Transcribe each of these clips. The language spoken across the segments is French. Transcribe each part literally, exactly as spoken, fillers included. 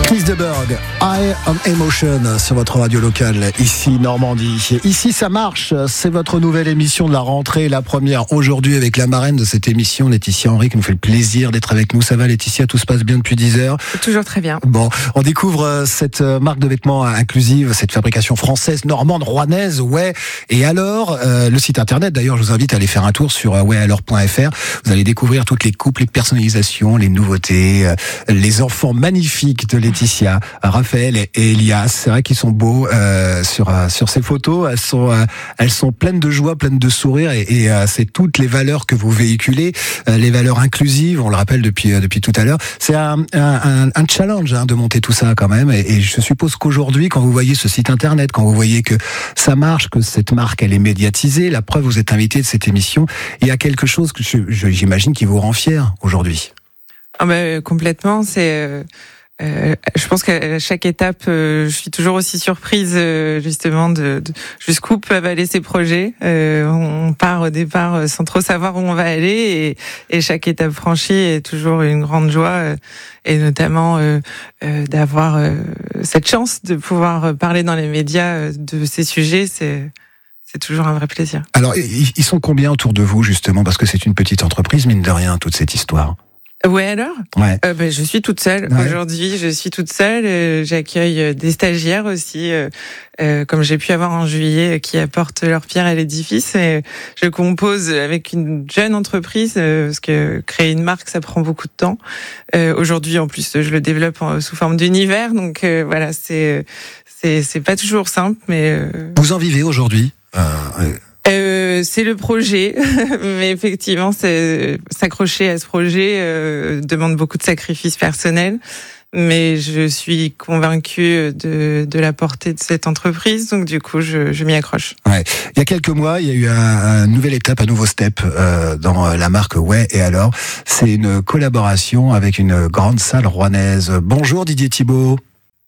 Chris de Burgh, I Am Emotion sur votre radio locale, ici Normandie. Ici ça marche, c'est votre nouvelle émission de la rentrée, la première aujourd'hui avec la marraine de cette émission, Laetitia Henry, qui nous fait le plaisir d'être avec nous. Ça va Laetitia, tout se passe bien depuis dix heures? Toujours très bien. Bon, on découvre cette marque de vêtements inclusive, cette fabrication française, normande, rouennaise, ouais. Et alors, euh, le site internet d'ailleurs, je vous invite à aller faire un tour sur ouais alors point f r. Vous allez découvrir toutes les coupes, les personnalisations, les nouveautés, euh, les enfants magnifiques de Laetitia. Laetitia, Raphaël et Elias, c'est vrai qu'ils sont beaux euh, sur euh, sur ces photos. Elles sont euh, elles sont pleines de joie, pleines de sourire et, et euh, c'est toutes les valeurs que vous véhiculez, euh, les valeurs inclusives. On le rappelle depuis euh, depuis tout à l'heure. C'est un un, un challenge hein, de monter tout ça quand même. Et, et je suppose qu'aujourd'hui, quand vous voyez ce site internet, quand vous voyez que ça marche, que cette marque elle est médiatisée, la preuve vous êtes invité de cette émission, il y a quelque chose que je, je, j'imagine qui vous rend fier aujourd'hui. Ah ben complètement, c'est. Euh... Euh, je pense qu'à chaque étape, euh, je suis toujours aussi surprise euh, justement de, de jusqu'où peuvent aller ces projets. Euh, on part au départ sans trop savoir où on va aller et, et chaque étape franchie est toujours une grande joie euh, et notamment euh, euh, d'avoir euh, cette chance de pouvoir parler dans les médias de ces sujets. C'est C'est toujours un vrai plaisir. Alors, ils sont combien autour de vous justement, parce que c'est une petite entreprise mine de rien toute cette histoire. Ouais alors ouais. euh, ben, je suis toute seule. Ouais. Aujourd'hui, je suis toute seule. Euh, j'accueille des stagiaires aussi, euh, euh, comme j'ai pu avoir en juillet, euh, qui apportent leur pierre à l'édifice. Et je compose avec une jeune entreprise, euh, parce que créer une marque, ça prend beaucoup de temps. Euh, aujourd'hui, en plus, je le développe en, sous forme d'univers. Donc euh, voilà, c'est, c'est, c'est pas toujours simple, mais... Euh... Vous en vivez aujourd'hui euh, euh... Euh, c'est le projet, mais effectivement, c'est, s'accrocher à ce projet euh, demande beaucoup de sacrifices personnels. Mais je suis convaincue de, de la portée de cette entreprise, donc du coup, je, je m'y accroche. Ouais. Il y a quelques mois, il y a eu un, un nouvelle étape, un nouveau step euh, dans la marque Ouais et alors. C'est une collaboration avec une grande salle rouennaise. Bonjour Didier Thibault.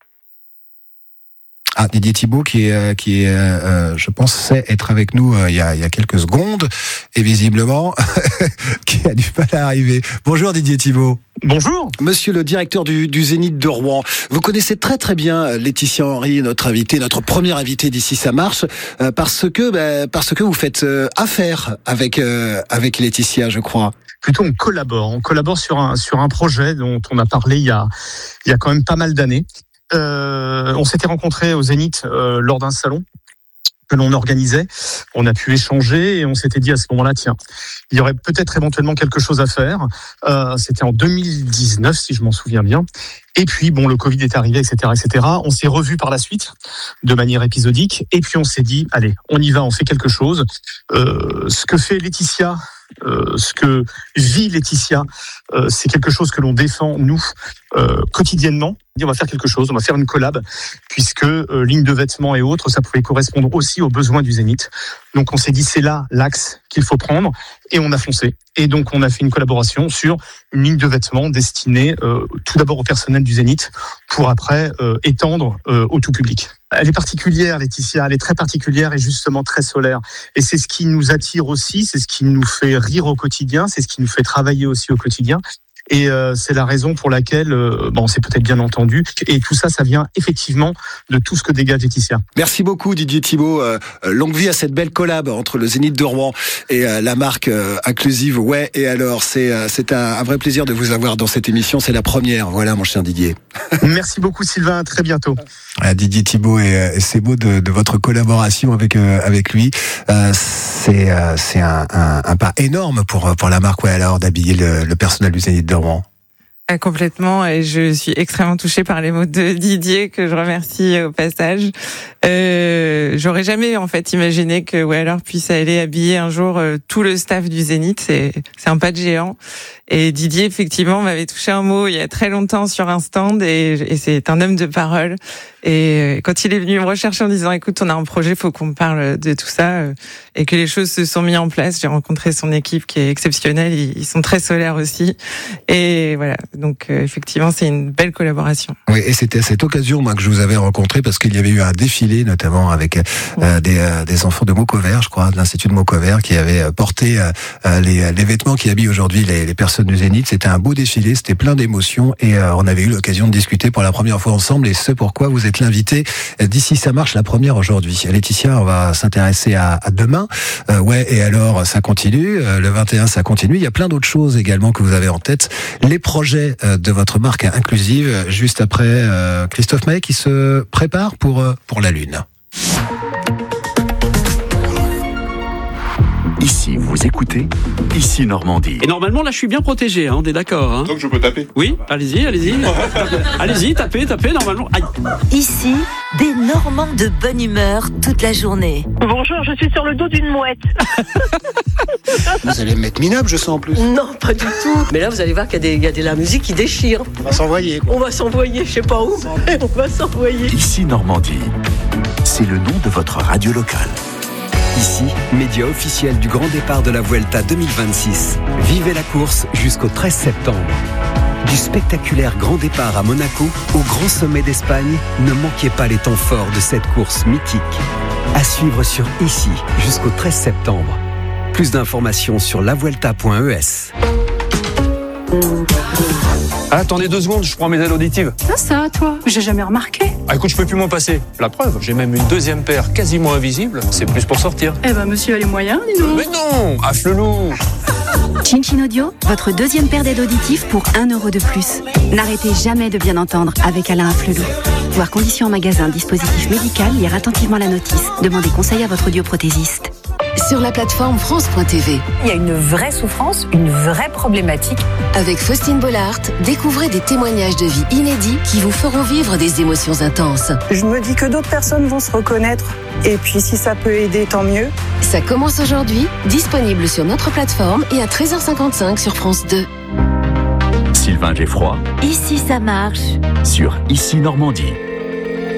Ah, Didier Thibault qui est, qui est, euh, je pense, sait être avec nous euh, il y a, il y a quelques secondes et visiblement qui a du mal à arriver. Bonjour Didier Thibault. Bonjour. Monsieur le directeur du, du Zénith de Rouen, vous connaissez très très bien Laetitia Henry, notre invitée, notre première invitée d'ici ça marche, euh, parce que bah, parce que vous faites euh, affaire avec euh, avec Laetitia, je crois. Plutôt on collabore, on collabore sur un sur un projet dont on a parlé il y a il y a quand même pas mal d'années. Euh, on s'était rencontrés au Zénith euh, lors d'un salon que l'on organisait. On a pu échanger et on s'était dit à ce moment-là, tiens, il y aurait peut-être éventuellement quelque chose à faire. Euh, c'était en deux mille dix-neuf, si je m'en souviens bien. Et puis, bon, le Covid est arrivé, et cetera, et cetera. On s'est revus par la suite, de manière épisodique. Et puis, on s'est dit, allez, on y va, on fait quelque chose. Euh, ce que fait Laetitia, euh, ce que vit Laetitia, euh, c'est quelque chose que l'on défend, nous, euh, quotidiennement. On va faire quelque chose, on va faire une collab, puisque euh, ligne de vêtements et autres, ça pouvait correspondre aussi aux besoins du Zénith. Donc on s'est dit, c'est là l'axe qu'il faut prendre, et on a foncé. Et donc on a fait une collaboration sur une ligne de vêtements destinée euh, tout d'abord au personnel du Zénith, pour après euh, étendre euh, au tout public. Elle est particulière, Laetitia, elle est très particulière et justement très solaire. Et c'est ce qui nous attire aussi, c'est ce qui nous fait rire au quotidien, c'est ce qui nous fait travailler aussi au quotidien. Et euh, c'est la raison pour laquelle, euh, bon, c'est peut-être bien entendu. Et tout ça, ça vient effectivement de tout ce que dégage Laetitia. Merci beaucoup Didier Thibault. Euh, longue vie à cette belle collab entre le Zénith de Rouen et euh, la marque euh, inclusive Ouais et alors. C'est, euh, c'est un, un vrai plaisir de vous avoir dans cette émission. C'est la première. Voilà mon cher Didier. Merci beaucoup Sylvain. À très bientôt. Euh, Didier Thibault et, et c'est beau de, de votre collaboration avec euh, avec lui. Euh, c'est euh, c'est un, un, un pas énorme pour pour la marque Ouais alors d'habiller le, le personnel du Zénith de Rouen. Ah, complètement, et je suis extrêmement touchée par les mots de Didier que je remercie au passage. Euh, j'aurais jamais en fait imaginé que Ouais alors puisse aller habiller un jour euh, tout le staff du Zénith. C'est c'est un pas de géant. Et Didier effectivement m'avait touché un mot il y a très longtemps sur un stand et, et c'est un homme de parole. Et quand il est venu me rechercher en disant, écoute, on a un projet, faut qu'on parle de tout ça, et que les choses se sont mises en place. J'ai rencontré son équipe qui est exceptionnelle. Ils sont très solaires aussi. Et voilà. Donc, effectivement, c'est une belle collaboration. Oui, et c'était à cette occasion, moi, que je vous avais rencontré parce qu'il y avait eu un défilé, notamment avec euh, des, euh, des enfants de Maucovert, je crois, de l'Institut de Maucovert, qui avaient porté euh, les, les vêtements qui habillent aujourd'hui les, les personnes du Zénith. C'était un beau défilé, c'était plein d'émotions, et euh, on avait eu l'occasion de discuter pour la première fois ensemble, et ce pourquoi vous êtes l'invité d'Ici ça marche, la première aujourd'hui. Laetitia, on va s'intéresser à, à demain. Euh, ouais, et alors ça continue. Euh, le vingt et un, ça continue. Il y a plein d'autres choses également que vous avez en tête. Les projets euh, de votre marque inclusive, juste après euh, Christophe Maé qui se prépare pour euh, pour la Lune. Ici, vous écoutez Ici Normandie. Et normalement, là, je suis bien protégé, hein, on est d'accord. Hein. Donc je peux taper. Oui, allez-y, allez-y. allez-y, tapez, tapez, normalement. Aïe. Ici, des Normands de bonne humeur toute la journée. Bonjour, je suis sur le dos d'une mouette. Vous allez me mettre minable, je sens en plus. Non, pas du tout. Mais là, vous allez voir qu'il y a, des, il y a de la musique qui déchire. On va s'envoyer. Quoi. On va s'envoyer, je sais pas où, on va s'envoyer. Ici Normandie, c'est le nom de votre radio locale. Ici, média officiel du grand départ de la Vuelta deux mille vingt-six. Vivez la course jusqu'au treize septembre. Du spectaculaire grand départ à Monaco au grand sommet d'Espagne, ne manquez pas les temps forts de cette course mythique. À suivre sur Ici jusqu'au treize septembre. Plus d'informations sur la vuelta point e s. Ah, attendez deux secondes, je prends mes aides auditives. Ça, ça, toi, j'ai jamais remarqué. Ah, écoute, je peux plus m'en passer. La preuve, j'ai même une deuxième paire quasiment invisible. C'est plus pour sortir. Eh ben, monsieur a les moyens, dis donc. Mais non, afflelou. Chin Chin Audio, votre deuxième paire d'aides auditives pour un euro de plus. N'arrêtez jamais de bien entendre avec Alain Afflelou. Voir conditions en magasin, dispositif médical, lire attentivement la notice. Demandez conseil à votre audioprothésiste. Sur la plateforme France point T V. Il y a une vraie souffrance, une vraie problématique. Avec Faustine Bollard, découvrez des témoignages de vie inédits qui vous feront vivre des émotions intenses. Je me dis que d'autres personnes vont se reconnaître. Et puis si ça peut aider, tant mieux. Ça commence aujourd'hui, disponible sur notre plateforme et à treize heures cinquante-cinq sur France deux. Sylvain Geffroy. Ici ça marche. Sur Ici Normandie.